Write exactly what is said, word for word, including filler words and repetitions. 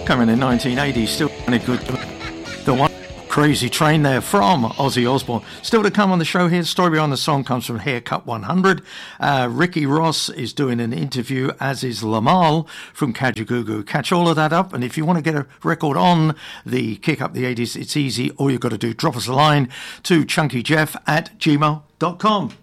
coming in nineteen eighty, still a good. The one Crazy Train there from Ozzy Osbourne. Still to come on the show here. Story behind the song comes from Haircut one hundred. Uh, Ricky Ross is doing an interview, as is Lamal from Kajagoogoo. Catch all of that up, and if you want to get a record on the Kick Up the eighties, it's easy. All you've got to do, drop us a line to chunkyjeff at gmail dot com.